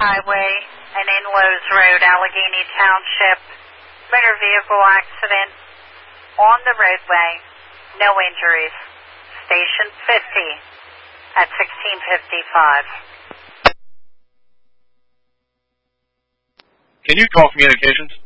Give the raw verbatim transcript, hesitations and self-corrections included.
Highway and in Lowe's Road, Allegheny Township. Motor vehicle accident on the roadway. No injuries. Station fifty at sixteen fifty-five. Can you call communications?